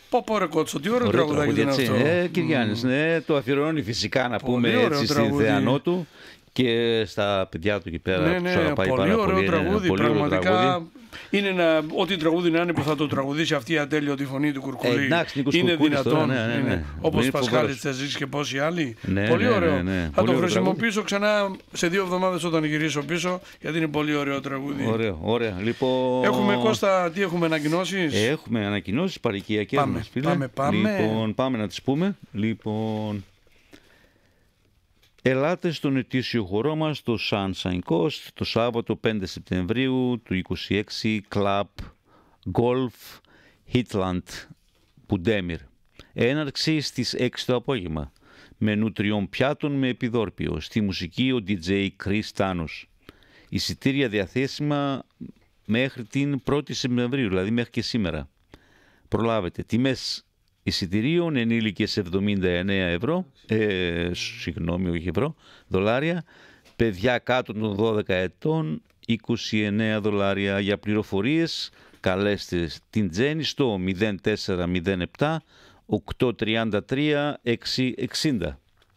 Πω ρε Κότσο, τι ωραίο τραγουδάκι είναι αυτό. Κυριάννης, ναι, το αφιερώνει φυσικά να πούμε έτσι στη Θεανό του και στα παιδιά του εκεί πέρα. Ναι, πολύ ωραίο τραγούδι, πραγματικά. Είναι ό,τι τραγούδι να είναι που θα το τραγουδήσει αυτή η ατέλειωτη φωνή του Κουρκουλή. Είναι δυνατόν. Όπως Πασχάλης Τεζής και πόσοι άλλοι. Πολύ ωραίο. Θα το χρησιμοποιήσω ξανά σε 2 εβδομάδες όταν γυρίσω πίσω, γιατί είναι πολύ ωραίο τραγούδι. Ωραία. Λοιπόν... Έχουμε, Κώστα, τι έχουμε, ανακοινώσεις? Έχουμε ανακοινώσεις παροικιακές. Πάμε να τις πούμε. Λοιπόν... Ελάτε στον ετήσιο χορό μας, το Sunshine Coast, το Σάββατο 5 Σεπτεμβρίου του 26, Club Golf Hitland Πουντέμιρ. Έναρξη στις 6 το απόγευμα. Μενού 3 πιάτων με επιδόρπιο. Στη μουσική ο DJ Chris Thanos. Εισιτήρια διαθέσιμα μέχρι την 1η Σεπτεμβρίου, δηλαδή μέχρι και σήμερα. Προλάβετε. Τιμές εισιτηρίων ενήλικες 79 ευρώ, δολάρια, παιδιά κάτω των 12 ετών 29 δολάρια. Για πληροφορίες καλέστε την Τζέννη στο 0407 833 660.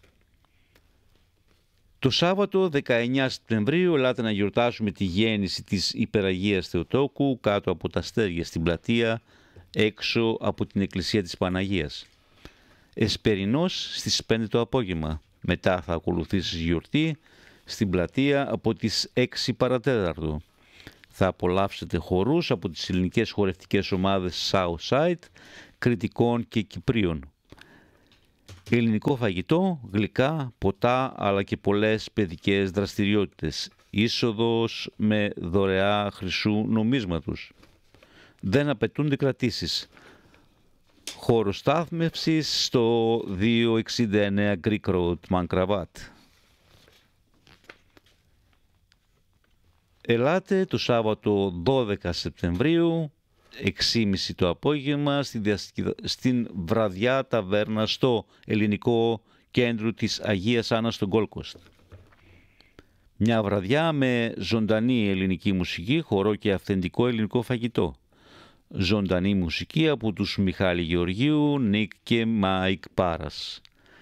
Το Σάββατο 19 Σεπτεμβρίου ελάτε να γιορτάσουμε τη γέννηση της Υπεραγίας Θεοτόκου κάτω από τα αστέρια στην πλατεία έξω από την Εκκλησία της Παναγίας. Εσπερινός στις 5 το απόγευμα. Μετά θα ακολουθήσει γιορτή στην πλατεία από τις 6 παρατέταρτο. Θα απολαύσετε χορούς από τις ελληνικές χορευτικές ομάδες Southside, Κρητικών και Κυπρίων. Ελληνικό φαγητό, γλυκά, ποτά, αλλά και πολλές παιδικές δραστηριότητες. Είσοδος με δωρεά χρυσού νομίσματος. Δεν απαιτούνται κρατήσεις. Χώρο στάθμευσης στο 269 Greek Road, Mankravat. Ελάτε το Σάββατο 12 Σεπτεμβρίου, 6.30 το απόγευμα, στην βραδιά ταβέρνα στο Ελληνικό Κέντρο της Αγίας Άννας στο Gold Coast. Μια βραδιά με ζωντανή ελληνική μουσική, χορό και αυθεντικό ελληνικό φαγητό. Ζωντανή μουσική από τους Μιχάλη Γεωργίου, Νίκ και Μάικ Πάρας.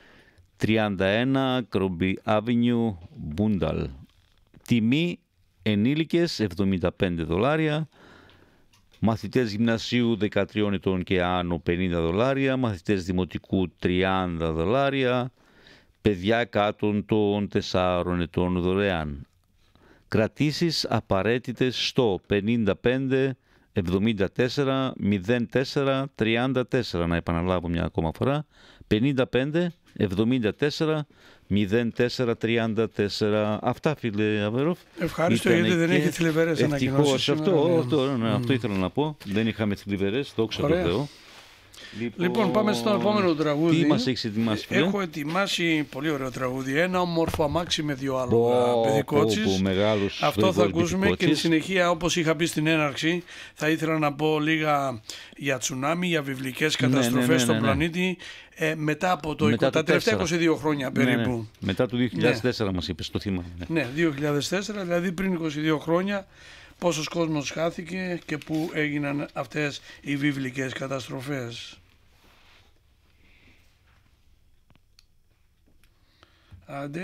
31 Κρόμπι Avenue, Μπούνταλ. Τιμή ενήλικες 75 δολάρια. Μαθητές γυμνασίου 13 ετών και άνω 50 δολάρια. Μαθητές δημοτικού 30 δολάρια. Παιδιά κάτω των 4 ετών δωρεάν. Κρατήσεις απαραίτητες στο 55 74 04 34. Να επαναλάβω μια ακόμα φορά. 55 74 04 34. Αυτά, φίλε Αβερόφ. Ευχαριστώ, γιατί δεν έχει θλιβερές ανακοινώσεις. Αυτό ήθελα να πω. Δεν είχαμε θλιβερές, δόξα τω Θεώ. Λοιπόν, πάμε στο επόμενο τραγούδι. Τι μας έχεις ετοιμάσει, φίλε? Έχω ετοιμάσει πολύ ωραίο τραγούδι. Ένα όμορφο αμάξι με 2 άλογα, παιδί Κότσης. Αυτό θα ακούσουμε και στη συνεχεία, όπως είχα πει στην έναρξη, θα ήθελα να πω λίγα για τσουνάμι, για βιβλικές καταστροφές στον πλανήτη μετά από τα τελευταία 22 χρόνια περίπου. Μετά το 2004 μας είπες, το θυμάμαι. Ναι, 2004, δηλαδή πριν 22 χρόνια. Πόσος κόσμος χάθηκε και πού έγιναν αυτές οι βιβλικές καταστροφές. Άντε.